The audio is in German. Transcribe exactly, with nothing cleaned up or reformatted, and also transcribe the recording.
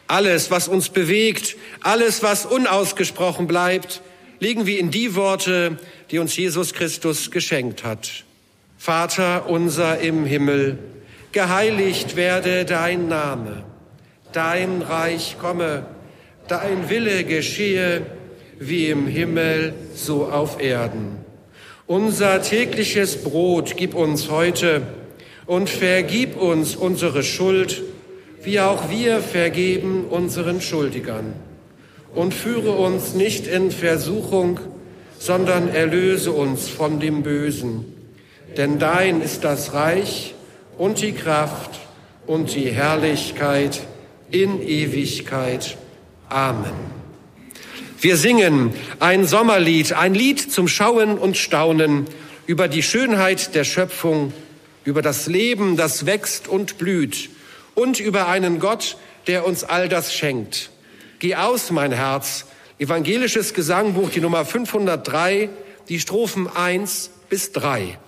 Alles, was uns bewegt, alles, was unausgesprochen bleibt, legen wir in die Worte, die uns Jesus Christus geschenkt hat. Vater unser im Himmel, geheiligt werde dein Name. Dein Reich komme, dein Wille geschehe, wie im Himmel, so auf Erden. Unser tägliches Brot gib uns heute und vergib uns unsere Schuld, wie auch wir vergeben unseren Schuldigern. Und führe uns nicht in Versuchung, sondern erlöse uns von dem Bösen. Denn dein ist das Reich und die Kraft und die Herrlichkeit in Ewigkeit. Amen. Wir singen ein Sommerlied, ein Lied zum Schauen und Staunen über die Schönheit der Schöpfung, über das Leben, das wächst und blüht und über einen Gott, der uns all das schenkt. Geh aus, mein Herz, evangelisches Gesangbuch, die Nummer fünfhundertdrei, die Strophen eins bis drei.